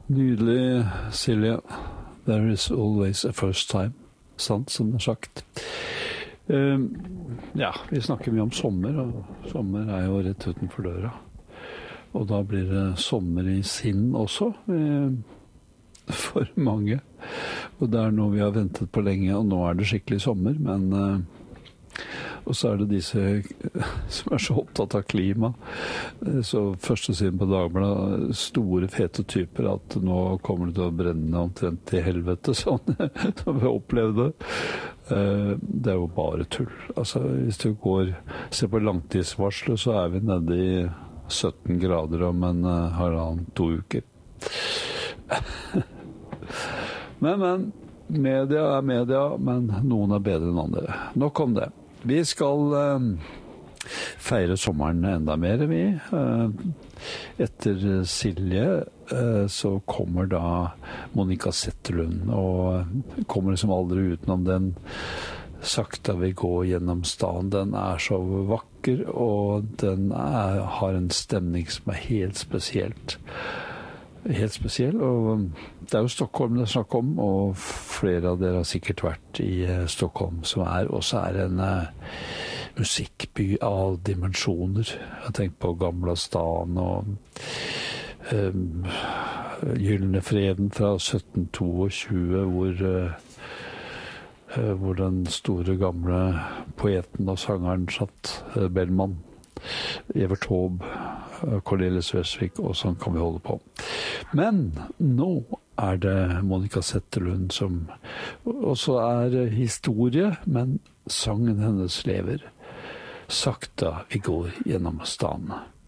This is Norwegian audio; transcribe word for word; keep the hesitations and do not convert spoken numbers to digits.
Nydelig, Silje. There is always a first time. Sant, som det er sagt. Uh, ja, vi snakker mye om sommer, og sommer er jo rett utenfor døra. Og da blir det sommer i sinn også, uh, for mange. Og det er noe vi har ventet på lenge, og nå er det skikkelig sommer, men... Uh, Og så er det disse som er så opptatt av klima. Så første siden på Dagbladet, store fete typer, at nå kommer det til å brenne omtrent til helvete, sånn som vi opplevde. Det er jo bare tull. Altså, hvis du går, ser på langtidsvarslet, så er vi nede i sytten grader om en halvannen, to uker. Men, men, media er media, men noen er bedre enn andre. Nok om det. Vi skal eh, feire sommeren enda mer, vi. Eh, etter Silje eh, så kommer da Monica Zetterlund, og kommer liksom aldri utenom den sakta vi går gjennom staden. Den er så vakker, og den er, har en stemning som er helt spesielt. Helt spesiell, og det er jo Stockholm det er snakk om, og flere av dere har sikkert vært i uh, Stockholm, som er også er en uh, musikkby av dimensjoner. Jeg har tenkt på Gamla stan og um, Gyllene freden fra sytten tjueto, hvor, uh, uh, hvor den store gamle poeten og sangeren satt, uh, Bellman, Evert Taube, Cornelis Vreeswijk, og sånn kan vi holde på. Men nå er det Monica Zetterlund som også er historie, men sangen hennes lever. Sakta vi går gjennom staden.